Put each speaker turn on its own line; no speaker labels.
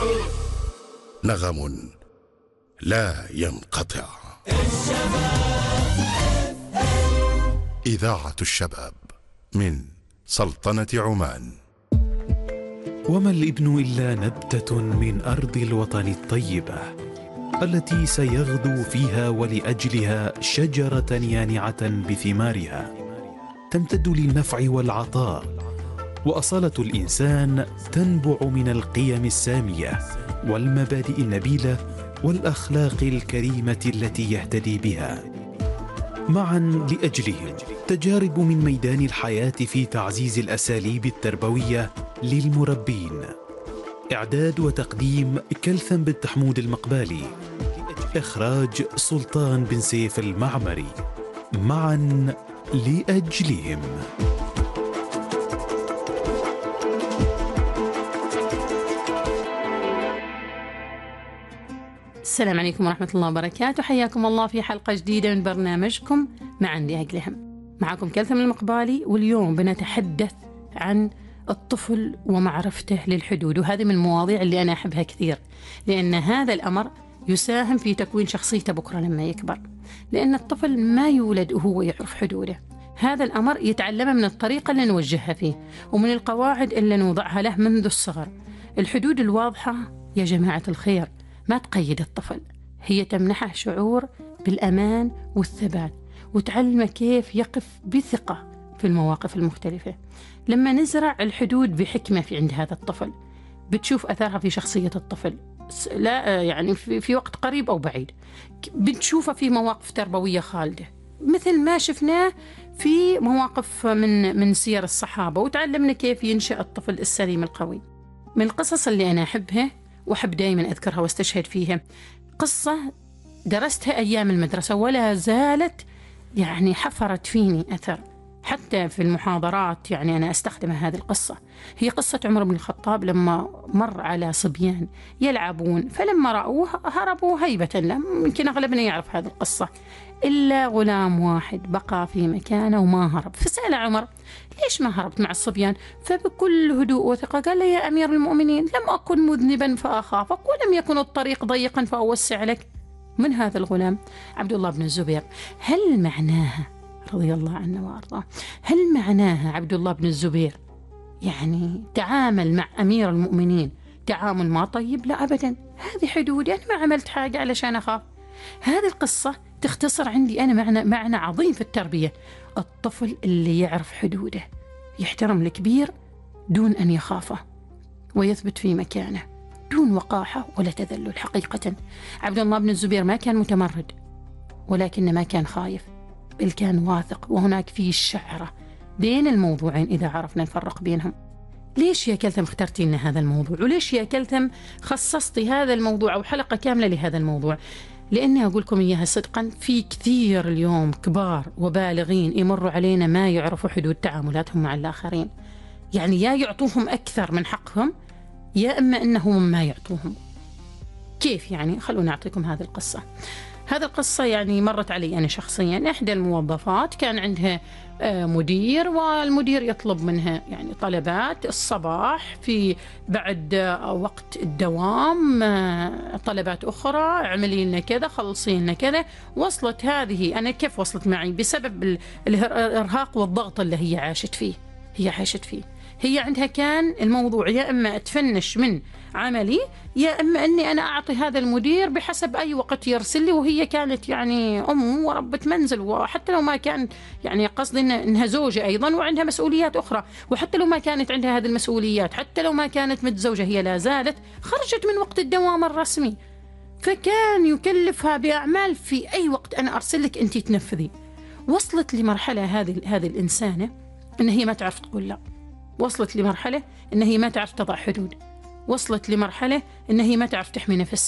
نغم لا ينقطع. إذاعة الشباب من سلطنة عمان.
وما الابن إلا نبتة من أرض الوطن الطيبة التي سيغدو فيها ولأجلها شجرة يانعة بثمارها تمتد للنفع والعطاء. وأصالة الإنسان تنبع من القيم السامية والمبادئ النبيلة والأخلاق الكريمة التي يهتدي بها. معا لأجلهم تجارب من ميدان الحياة في تعزيز الأساليب التربوية للمربين. إعداد وتقديم كلثم بن تحمود المقبالي. إخراج سلطان بن سيف المعمري. معا لأجلهم.
السلام عليكم ورحمة الله وبركاته. حياكم الله في حلقة جديدة من برنامجكم معا لأجلهم. معكم كلثم المقبالي، واليوم بنتحدث عن الطفل ومعرفته للحدود، وهذه من المواضيع اللي أنا أحبها كثير، لأن هذا الأمر يساهم في تكوين شخصيته بكرة لما يكبر. لأن الطفل ما يولد وهو يعرف حدوده، هذا الأمر يتعلمه من الطريقة اللي نوجهها فيه ومن القواعد اللي نوضعها له منذ الصغر. الحدود الواضحة يا جماعة الخير ما تقيد الطفل، هي تمنحه شعور بالأمان والثبات، وتعلمه كيف يقف بثقة في المواقف المختلفة. لما نزرع الحدود بحكمة في عند هذا الطفل بتشوف أثرها في شخصية الطفل، لا يعني في وقت قريب أو بعيد. بتشوفه في مواقف تربوية خالدة مثل ما شفناه في مواقف من سير الصحابة، وتعلمنا كيف ينشأ الطفل السليم القوي. من القصص اللي أنا أحبها وأحب دائما أذكرها واستشهد فيها قصة درستها أيام المدرسة ولا زالت يعني حفرت فيني أثر حتى في المحاضرات. يعني أنا أستخدم هذه القصة، هي قصة عمر بن الخطاب لما مر على صبيان يلعبون، فلما رأوه هربوا هيبة له. يمكن أغلبنا يعرف هذه القصة، إلا غلام واحد بقى في مكانه وما هرب. فسأل عمر ليش ما هربت مع الصبيان؟ فبكل هدوء وثقة قال له يا أمير المؤمنين لم أكن مذنبا فأخافك، ولم يكن الطريق ضيقا فأوسع لك. من هذا الغلام عبد الله بن الزبير. هل معناها رضي الله عنه وأرضاه، هل معناها عبد الله بن الزبير يعني تعامل مع أمير المؤمنين تعامل ما طيب؟ لا أبدا، هذه حدود، أنا ما عملت حاجة علشان أخاف. هذه القصة تختصر عندي أنا معنى عظيم في التربية. الطفل اللي يعرف حدوده يحترم الكبير دون أن يخافه، ويثبت في مكانه دون وقاحة ولا تذلل. حقيقة عبد الله بن الزبير ما كان متمرد، ولكن ما كان خايف، بل كان واثق. وهناك في الشعرة بين الموضوعين إذا عرفنا نفرق بينهم. ليش يا كلثم اخترتي لنا هذا الموضوع؟ وليش يا كلثم خصصتي هذا الموضوع أو حلقة كاملة لهذا الموضوع؟ لأني أقول لكم إياها صدقا، في كثير اليوم كبار وبالغين يمروا علينا ما يعرفوا حدود تعاملاتهم مع الآخرين. يعني يا يعطوهم أكثر من حقهم، يا إما أنهم ما يعطوهم. كيف يعني؟ خلونا أعطيكم هذه القصة. هذه القصة يعني مرت علي أنا شخصيا. إحدى الموظفات كان عندها مدير، والمدير يطلب منها يعني طلبات الصباح في بعد وقت الدوام، طلبات أخرى، اعملي لنا كذا، خلصي لنا كذا. وصلت هذه أنا كيف وصلت معي؟ بسبب الإرهاق والضغط اللي هي عاشت فيه. هي عندها كان الموضوع يا إما أتفنش من عملي، يا إما أني أنا أعطي هذا المدير بحسب أي وقت يرسل لي. وهي كانت يعني أم وربة منزل، وحتى لو ما كان يعني قصدي أنها زوجة أيضا وعندها مسؤوليات أخرى، وحتى لو ما كانت عندها هذه المسؤوليات، حتى لو ما كانت متزوجة، هي لا زالت خرجت من وقت الدوام الرسمي. فكان يكلفها بأعمال في أي وقت أنا أرسل لك أنت تنفذي. وصلت لمرحلة هذه الإنسانة أن هي ما تعرف تقول لا، وصلت لمرحلة أن هي ما تعرف تضع حدود، وصلت لمرحلة أن هي ما تعرف تحمي نفسها.